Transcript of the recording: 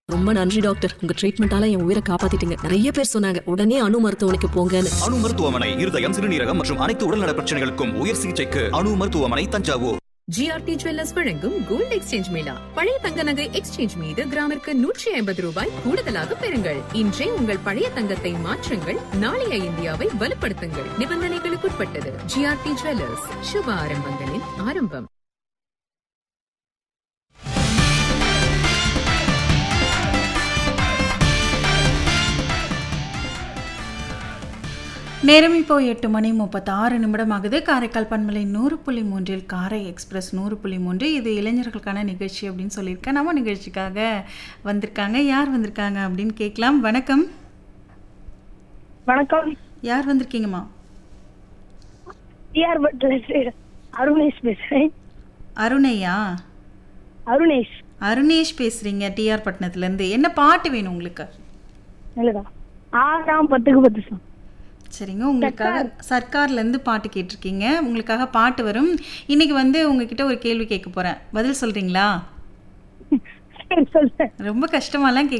ரொம்ப நன்றி டாக்டர், உங்க ட்ரீட்மெண்டால என் உயிரை காப்பாத்திட்டீங்க. நிறைய பேர் சொன்னாங்க உடனே அணு மருத்துவமனைக்கு போங்கன்னு. அணு மருத்துவமனை இருதயம், சிறுநீரகம் மற்றும் அனைத்து உடல்நல பிரச்சனைகளுக்கும் உயர் சிகிச்சைக்கு அணு மருத்துவமனை, தஞ்சாவூர். ஜிஆர்டி ஜுவல்லர்ஸ் வழங்கும் கோல்ட் எக்ஸ்சேஞ்ச் மேளா. பழைய தங்க நகை எக்ஸ்சேஞ்ச் மீது கிராமிற்கு 150 ரூபாய் கூடுதலாக பெறுங்கள். இன்றே உங்கள் பழைய தங்கத்தை மாற்றுங்கள், நாளைய இந்தியாவை வலுப்படுத்துங்கள். நிபந்தனைகளுக்குட்பட்டது. ஜிஆர்டி ஜுவல்லர்ஸ், சுப ஆரம்பங்களின் ஆரம்பம். நேரம் இப்போ 8:36 ஆகுது. காரைக்கால் பண்பலை 100.3 காரை எக்ஸ்பிரஸ் 100.3. இது இளைஞர்களுக்கான நிகழ்ச்சி அப்படின்னு சொல்லியிருக்கேன். நம்ம நிகழ்ச்சிக்காக வந்திருக்காங்க. யார் வந்திருக்காங்க அப்படின்னு கேட்கலாம். வணக்கம். வணக்கம். யார் வந்திருக்கீங்கம்மா? அருணேஷ் பேசுறேன். அருணையா? அருணேஷ் பேசுறீங்க டிஆர் பட்டணத்துலேருந்து. என்ன பாட்டு வேணும் உங்களுக்கு? இல்லதா 6:10 சரிங்க, உங்களுக்காக சர்க்கார்லேருந்து பாட்டு கேட்டிருக்கீங்க. உங்களுக்காக பாட்டு வரும். இன்னைக்கு வந்து உங்ககிட்ட ஒரு கேள்வி கேட்க போகிறேன், பதில் சொல்கிறீங்களா? சொல்றேன். ரொம்ப கஷ்டமாலாம்